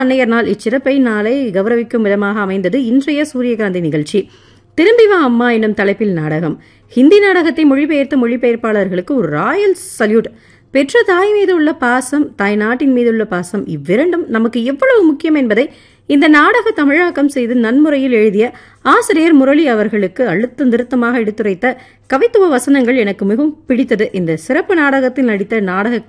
அன்னையர் நாள் இச்சிறப்பை நாளை கௌரவிக்கும் விதமாக அமைந்தது இன்றைய சூரியகாந்தி நிகழ்ச்சி. திரும்பி வா அம்மா என்னும் தலைப்பில் நாடகம். ஹிந்தி நாடகத்தை மொழிபெயர்த்த மொழிபெயர்ப்பாளர்களுக்கு ஒரு ராயல் சல்யூட். பெற்ற தாய் மீது உள்ள பாசம், தாய் நாட்டின் மீதுள்ள பாசம், இவ்விரண்டும் நமக்கு எவ்வளவு முக்கியம் என்பதை இந்த நாடக தமிழாக்கம் செய்து நன்முறையில் எழுதிய ஆசிரியர் முரளி அவர்களுக்கு அழுத்தம் திருத்தமாக எடுத்துரைத்த கவித்துவ வசனங்கள் எனக்கு மிகவும் பிடித்தது. இந்த சிறப்பு நாடகத்தில் நடித்த நாடக